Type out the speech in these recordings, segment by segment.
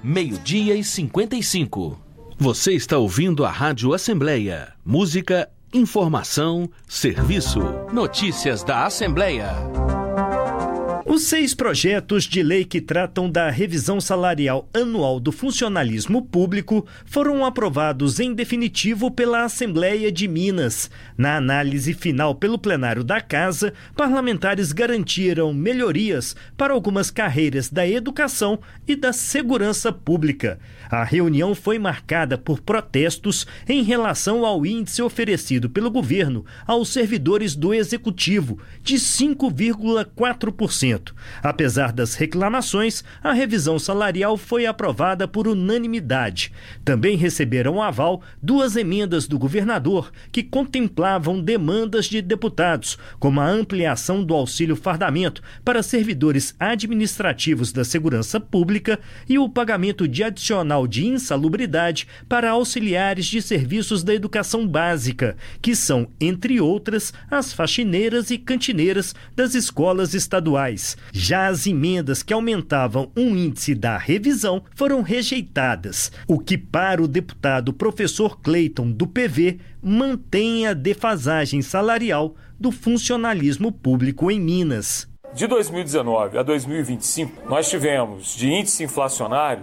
12:55. Você está ouvindo a Rádio Assembleia. Música, informação, serviço. Notícias da Assembleia. Os 6 projetos de lei que tratam da revisão salarial anual do funcionalismo público foram aprovados em definitivo pela Assembleia de Minas. Na análise final pelo plenário da Casa, parlamentares garantiram melhorias para algumas carreiras da educação e da segurança pública. A reunião foi marcada por protestos em relação ao índice oferecido pelo governo aos servidores do Executivo, de 5,4%. Apesar das reclamações, a revisão salarial foi aprovada por unanimidade. Também receberam aval 2 emendas do governador que contemplavam demandas de deputados, como a ampliação do auxílio fardamento para servidores administrativos da segurança pública e o pagamento de adicional de insalubridade para auxiliares de serviços da educação básica, que são, entre outras, as faxineiras e cantineiras das escolas estaduais. Já as emendas que aumentavam o índice da revisão foram rejeitadas, o que para o deputado professor Cleiton do PV mantém a defasagem salarial do funcionalismo público em Minas. De 2019 a 2025, nós tivemos de índice inflacionário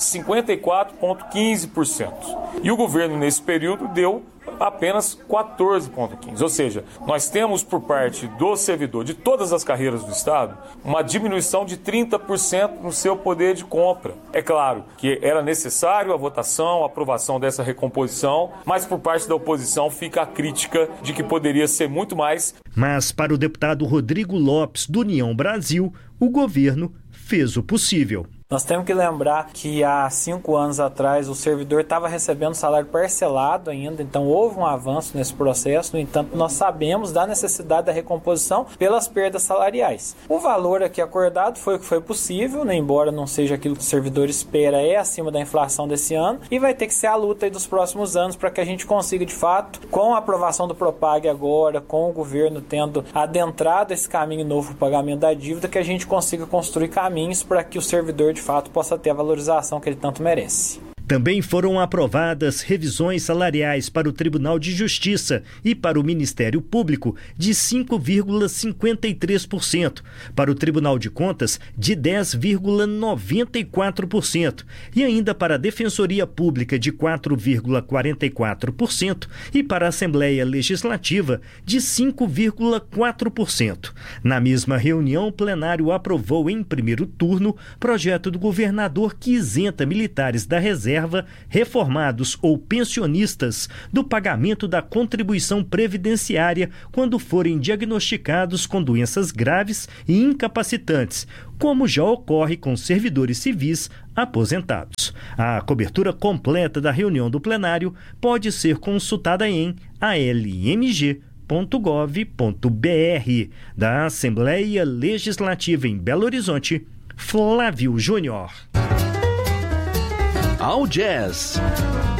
54,15%. E o governo, nesse período, deu apenas 14,15%. Ou seja, nós temos por parte do servidor de todas as carreiras do Estado uma diminuição de 30% no seu poder de compra. É claro que era necessário a votação, a aprovação dessa recomposição, mas por parte da oposição fica a crítica de que poderia ser muito mais. Mas para o deputado Rodrigo Lopes, do União Brasil, o governo fez o possível. Nós temos que lembrar que há 5 anos atrás o servidor estava recebendo salário parcelado ainda, então houve um avanço nesse processo. No entanto, nós sabemos da necessidade da recomposição pelas perdas salariais. O valor aqui acordado foi o que foi possível, né? Embora não seja aquilo que o servidor espera, é acima da inflação desse ano, e vai ter que ser a luta aí dos próximos anos para que a gente consiga, de fato, com a aprovação do Propag agora, com o governo tendo adentrado esse caminho novo para o pagamento da dívida, que a gente consiga construir caminhos para que o servidor de fato possa ter a valorização que ele tanto merece. Também foram aprovadas revisões salariais para o Tribunal de Justiça e para o Ministério Público de 5,53%, para o Tribunal de Contas de 10,94% e ainda para a Defensoria Pública de 4,44% e para a Assembleia Legislativa de 5,4%. Na mesma reunião, o plenário aprovou em primeiro turno projeto do governador que isenta militares da reserva, reformados ou pensionistas do pagamento da contribuição previdenciária quando forem diagnosticados com doenças graves e incapacitantes, como já ocorre com servidores civis aposentados. A cobertura completa da reunião do plenário pode ser consultada em almg.gov.br. Da Assembleia Legislativa em Belo Horizonte, Flávio Júnior. Ao Jazz.